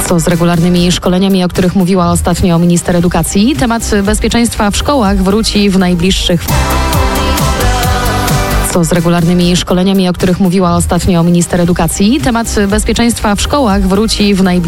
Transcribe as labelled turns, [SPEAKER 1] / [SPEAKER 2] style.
[SPEAKER 1] Co z regularnymi szkoleniami, o których mówiła ostatnio minister edukacji? Temat bezpieczeństwa w szkołach wróci w najbliższych... Co z regularnymi szkoleniami, o których mówiła ostatnio minister edukacji? Temat bezpieczeństwa w szkołach wróci w najbliższych...